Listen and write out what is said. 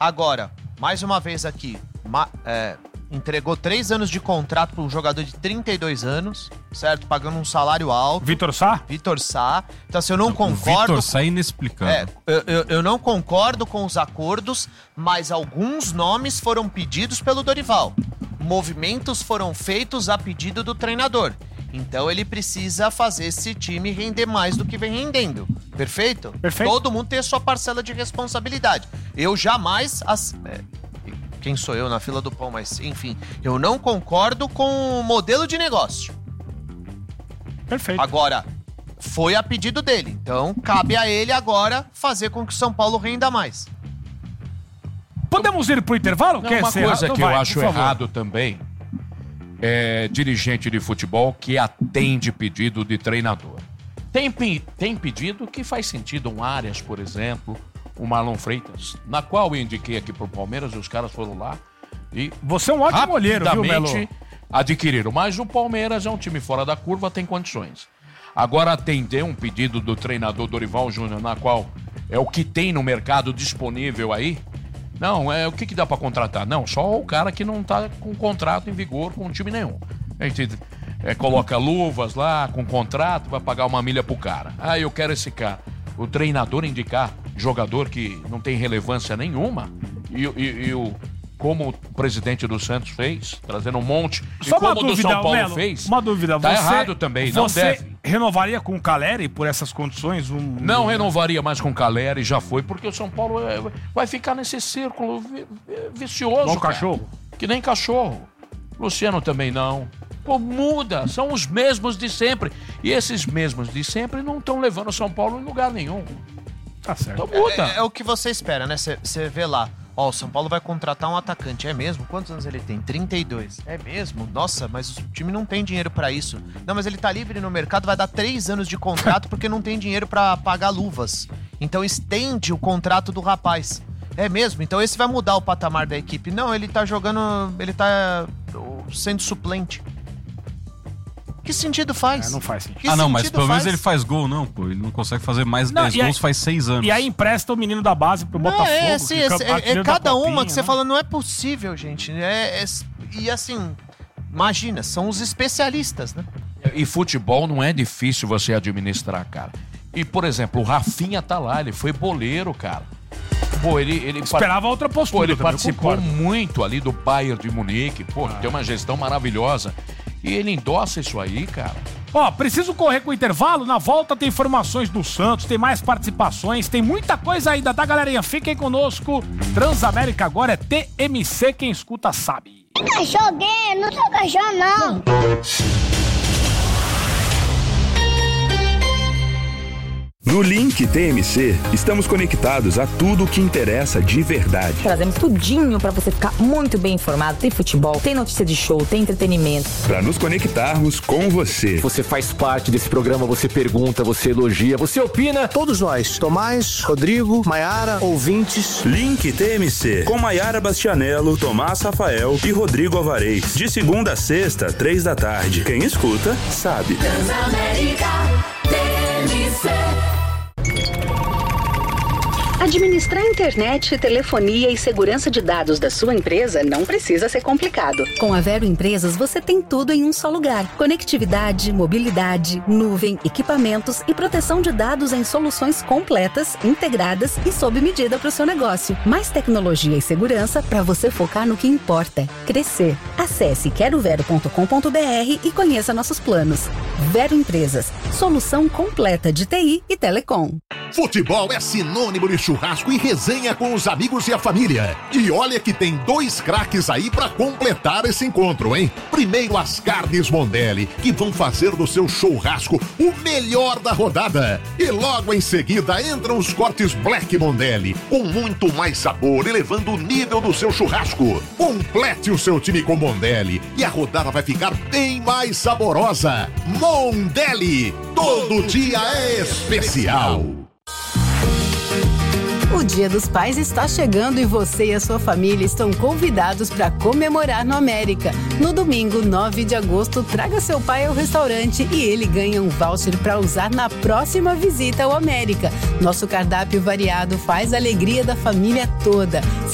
Agora, mais uma vez aqui, entregou 3 anos de contrato para um jogador de 32 anos, certo? Pagando um salário alto. Vitor Sá? Vitor Sá. Então, assim, eu não concordo... Vitor Sá é inexplicável. Eu não concordo com os acordos, mas alguns nomes foram pedidos pelo Dorival. Movimentos foram feitos a pedido do treinador. Então ele precisa fazer esse time render mais do que vem rendendo. Perfeito? Perfeito. Todo mundo tem a sua parcela de responsabilidade. Eu jamais... Quem sou eu na fila do pão, mas enfim, eu não concordo com o modelo de negócio. Perfeito. Agora, foi a pedido dele, então cabe a ele agora fazer com que o São Paulo renda mais. Podemos ir pro intervalo? Não, uma coisa que eu acho errado também é dirigente de futebol que atende pedido de treinador. Tem pedido que faz sentido, um Arias, por exemplo, o Marlon Freitas, na qual eu indiquei aqui pro Palmeiras e os caras foram lá e você é um ótimo olheiro, viu, Melo? Adquiriram, mas o Palmeiras é um time fora da curva, tem condições. Agora atender um pedido do treinador Dorival Júnior, na qual é o que tem no mercado disponível aí, não, o que dá pra contratar? Não, só o cara que não tá com contrato em vigor com time nenhum. A gente coloca luvas lá, com contrato, vai pagar uma milha pro cara. Ah, eu quero esse cara. O treinador indicar jogador que não tem relevância nenhuma como o presidente do Santos fez, trazendo um monte, só e como dúvida, o do São Paulo Melo, fez, uma dúvida, tá errado também, não deve. Você renovaria com o Caleri por essas condições? Não renovaria mais com o Caleri, já foi, porque o São Paulo vai ficar nesse círculo vicioso, igual cachorro. Que nem cachorro. Luciano também não. Pô, muda, são os mesmos de sempre. E esses mesmos de sempre não estão levando o São Paulo em lugar nenhum. Tá certo. Então muda. É o que você espera, né? Você vê lá, ó, o São Paulo vai contratar um atacante, é mesmo? Quantos anos ele tem? 32. É mesmo? Nossa, mas o time não tem dinheiro pra isso. Não, mas ele tá livre no mercado, vai dar 3 anos de contrato porque não tem dinheiro pra pagar luvas. Então estende o contrato do rapaz. É mesmo? Então esse vai mudar o patamar da equipe. Não, ele tá jogando, ele tá sendo suplente. Que sentido faz? Não faz sentido. Não, mas pelo menos ele faz gol, não, pô. Ele não consegue fazer mais 10 gols faz 6 anos. E aí empresta o menino da base pro Botafogo. É cada uma que você fala, não é possível, gente. E assim, imagina, são os especialistas, né? E futebol não é difícil você administrar, cara. E, por exemplo, o Rafinha tá lá, ele foi boleiro, cara. Pô, ele esperava outra postura. Pô, ele participou muito ali do Bayern de Munique. Pô, tem uma gestão maravilhosa. E ele endossa isso aí, cara. Ó, preciso correr com o intervalo. Na volta tem informações do Santos, tem mais participações, tem muita coisa ainda, tá, galerinha? Fiquem conosco. Transamérica agora é TMC, quem escuta sabe. Cachorro gay, não sou cachorro, não. No Link TMC, estamos conectados a tudo o que interessa de verdade. Trazemos tudinho pra você ficar muito bem informado. Tem futebol, tem notícia de show, tem entretenimento. Pra nos conectarmos com você. Você faz parte desse programa, você pergunta, você elogia, você opina. Todos nós, Tomás, Rodrigo, Maiara, ouvintes. Link TMC, com Maiara Bastianello, Tomás Rafael e Rodrigo Alvarez. De segunda a sexta, 3 da tarde. Quem escuta, sabe. Transamérica TMC. Administrar internet, telefonia e segurança de dados da sua empresa não precisa ser complicado. Com a Vero Empresas, você tem tudo em um só lugar. Conectividade, mobilidade, nuvem, equipamentos e proteção de dados em soluções completas, integradas e sob medida para o seu negócio. Mais tecnologia e segurança para você focar no que importa: crescer. Acesse querovero.com.br e conheça nossos planos. Vero Empresas, solução completa de TI e telecom. Futebol é sinônimo de churrasco e resenha com os amigos e a família. E olha que tem 2 craques aí pra completar esse encontro, hein? Primeiro, as carnes Mondelli, que vão fazer do seu churrasco o melhor da rodada. E logo em seguida entram os cortes Black Mondelli, com muito mais sabor, elevando o nível do seu churrasco. Complete o seu time com Mondelli e a rodada vai ficar bem mais saborosa. Mondelli, todo dia é especial. O Dia dos Pais está chegando e você e a sua família estão convidados para comemorar no América. No domingo, 9 de agosto, traga seu pai ao restaurante e ele ganha um voucher para usar na próxima visita ao América. Nosso cardápio variado faz a alegria da família toda.